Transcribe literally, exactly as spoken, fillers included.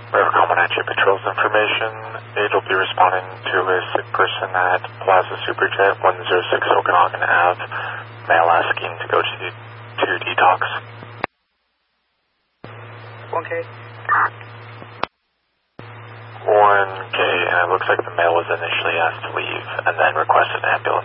River Comanche Patrol's information. Aid will be responding to a sick person at Plaza Superjet, one oh six Okanagan Avenue. Male asking to go to, to detox. one K. one K, and it looks like the male was initially asked to leave and then requested an ambulance.